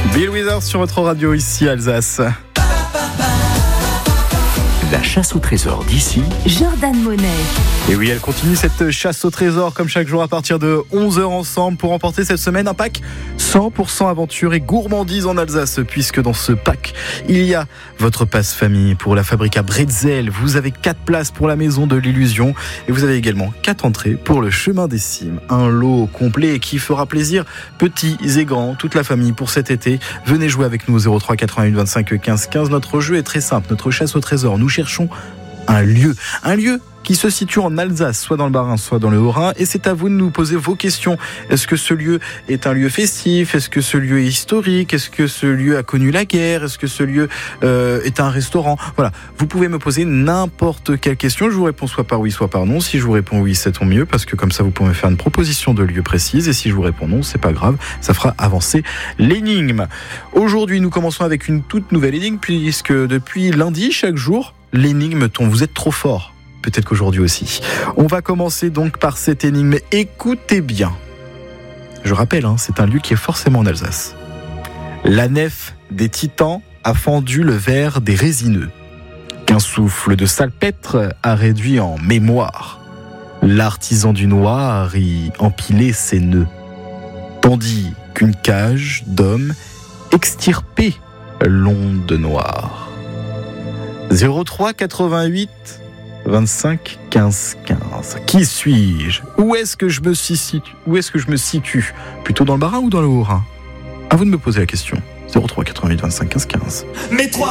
Bill Withers sur votre radio ici Alsace. La chasse au trésor d'ici, Jordan Monet. Et oui, elle continue cette chasse au trésor comme chaque jour à partir de 11h ensemble pour remporter cette semaine un pack 100% aventure et gourmandise en Alsace, puisque dans ce pack, il y a votre passe famille pour la Fabrica Bretzel. Vous avez 4 places pour la Maison de l'Illusion et vous avez également 4 entrées pour le Chemin des Cimes. Un lot complet qui fera plaisir petits et grands, toute la famille pour cet été. Venez jouer avec nous au 03 88 25 15 15. Notre jeu est très simple, notre chasse au trésor. Nous cherchons un lieu qui se situe en Alsace, soit dans le Bas-Rhin, soit dans le Haut-Rhin, et c'est à vous de nous poser vos questions. Est-ce que ce lieu est un lieu festif? Est-ce que ce lieu est historique? Est-ce que ce lieu a connu la guerre? Est-ce que ce lieu est un restaurant? Voilà, vous pouvez me poser n'importe quelle question. Je vous réponds soit par oui, soit par non. Si je vous réponds oui, c'est tant mieux, parce que comme ça, vous pouvez me faire une proposition de lieu précise, et si je vous réponds non, c'est pas grave, ça fera avancer l'énigme. Aujourd'hui, nous commençons avec une toute nouvelle énigme, puisque depuis lundi, chaque jour, l'énigme tombe. Vous êtes trop fort. Peut-être qu'aujourd'hui aussi. On va commencer donc par cette énigme. Écoutez bien. Je rappelle, c'est un lieu qui est forcément en Alsace. La nef des Titans a fendu le verre des résineux, qu'un souffle de salpêtre a réduit en mémoire. L'artisan du noir y empilait ses nœuds, tandis qu'une cage d'hommes extirpait l'onde noire. 03 88 25 15 15. Qui suis-je? Où est-ce que je me situe? Plutôt dans le Bas-Rhin ou dans le Haut-Rhin? À vous de me poser la question. 03 88 25 15 15. Mais toi